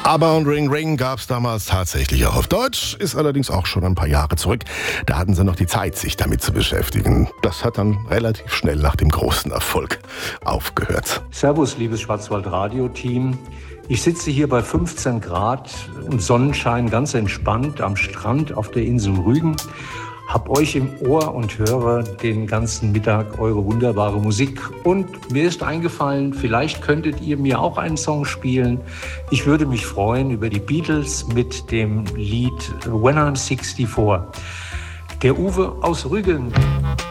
Aber und Ring Ring gab es damals tatsächlich auch auf Deutsch, ist allerdings auch schon ein paar Jahre zurück. Da hatten sie noch die Zeit, sich damit zu beschäftigen. Das hat dann relativ schnell nach dem großen Erfolg aufgehört. Servus, liebes Schwarzwaldradio-Team. Ich sitze hier bei 15 Grad und Sonnenschein ganz entspannt am Strand auf der Insel Rügen. Hab euch im Ohr und höre den ganzen Mittag eure wunderbare Musik. Und mir ist eingefallen, vielleicht könntet ihr mir auch einen Song spielen. Ich würde mich freuen über die Beatles mit dem Lied When I'm 64. Der Uwe aus Rügen.